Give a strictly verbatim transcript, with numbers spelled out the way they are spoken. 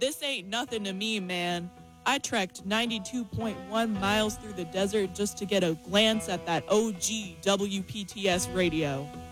this ain't nothing to me, man. I trekked ninety-two point one miles through the desert just to get a glance at that O G W P T S radio.